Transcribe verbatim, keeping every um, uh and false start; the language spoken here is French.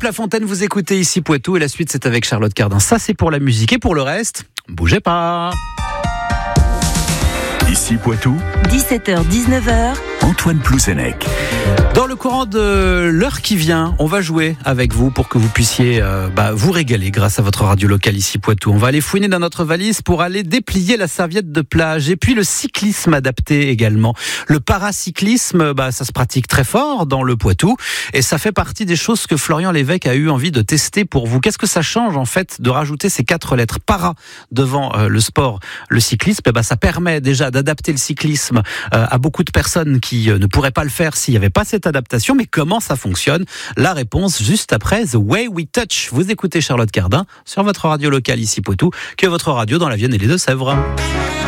Philippe Lafontaine, vous écoutez ici Poitou et la suite c'est avec Charlotte Cardin. Ça c'est pour la musique et pour le reste, bougez pas. Ici Poitou, dix-sept heures dix-neuf heures. Antoine Plouzenec. Dans le courant de l'heure qui vient, on va jouer avec vous pour que vous puissiez euh, bah, vous régaler grâce à votre radio locale ici Poitou. On va aller fouiner dans notre valise pour aller déplier la serviette de plage et puis le cyclisme adapté également. Le paracyclisme, bah, ça se pratique très fort dans le Poitou et ça fait partie des choses que Florian Lévesque a eu envie de tester pour vous. Qu'est-ce que ça change en fait de rajouter ces quatre lettres para devant euh, le sport, le cyclisme? Et bah, ça permet déjà d'adapter le cyclisme euh, à beaucoup de personnes qui euh, ne pourraient pas le faire s'il n'y avait pas cette adaptation. Mais comment ça fonctionne? La réponse juste après The Way We Touch. Vous écoutez Charlotte Cardin sur votre radio locale ici Poitou, qui est votre radio dans la Vienne et les Deux-Sèvres.